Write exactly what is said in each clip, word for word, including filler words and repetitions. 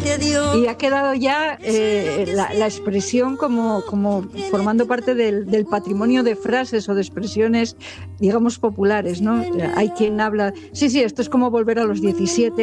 Y ha quedado ya eh, la, la expresión como, como formando parte del, del patrimonio de frases o de expresiones, digamos, populares, ¿no? Hay quien habla, sí, sí, esto es como volver a los diecisiete,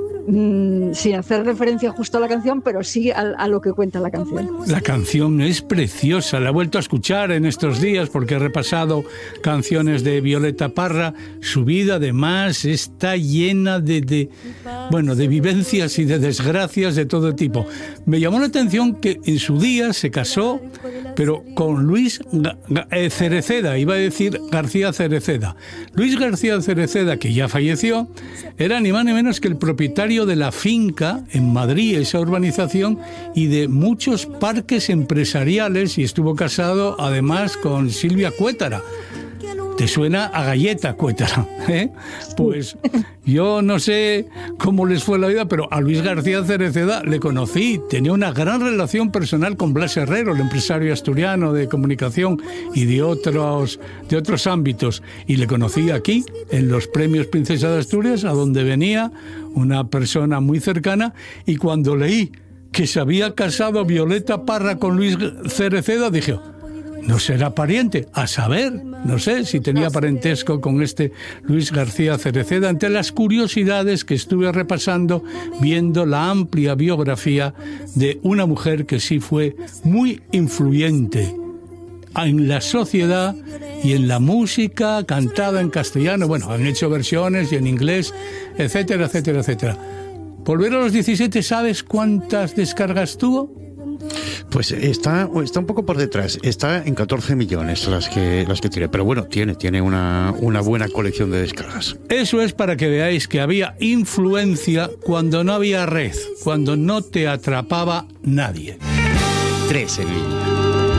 mmm, sin hacer referencia justo a la canción, pero sí a, a lo que cuenta la canción. La canción es preciosa, la he vuelto a escuchar en estos días porque he repasado canciones de Violeta Parra. Su vida además está llena de, de, bueno, de vivencias y de desgracias de todo tipo. Me llamó la atención que en su día se casó, pero con Luis Cereceda, iba a decir García Cereceda. Luis García Cereceda, que ya falleció, era ni más ni menos que el propietario de la finca en Madrid, esa urbanización, y de muchos parques empresariales, y estuvo casado además con Silvia Cuétara. ¿Te suena a galleta, Cuétara? ¿Eh? Pues yo no sé cómo les fue la vida, pero a Luis García Cereceda le conocí. Tenía una gran relación personal con Blas Herrero, el empresario asturiano de comunicación y de otros, de otros ámbitos. Y le conocí aquí, en los premios Princesa de Asturias, a donde venía una persona muy cercana. Y cuando leí que se había casado Violeta Parra con Luis Cereceda, dije... ¿no será pariente? A saber, no sé si tenía parentesco con este Luis García Cereceda, entre las curiosidades que estuve repasando viendo la amplia biografía de una mujer que sí fue muy influyente en la sociedad y en la música cantada en castellano. Bueno, han hecho versiones y en inglés, etcétera, etcétera, etcétera. Volver a los diecisiete, ¿sabes cuántas descargas tuvo? Pues está, está un poco por detrás, está en catorce millones las que, las que tiene, pero bueno, tiene, tiene una, una buena colección de descargas. Eso es para que veáis que había influencia cuando no había red, cuando no te atrapaba nadie. Tres en línea.